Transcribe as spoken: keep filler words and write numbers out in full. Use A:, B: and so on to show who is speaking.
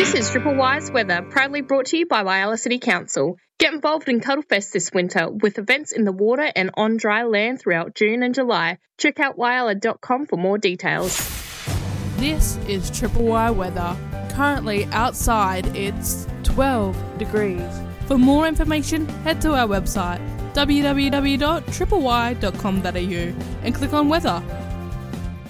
A: This is Triple Y's Weather, proudly brought to you by Whyalla City Council. Get involved in Cuddlefest this winter with events in the water and on dry land throughout June and July. Check out whyalla dot com for more details.
B: This is Triple Y Weather. Currently outside it's twelve degrees. For more information, head to our website w w w dot triple y dot com dot a u and click on weather.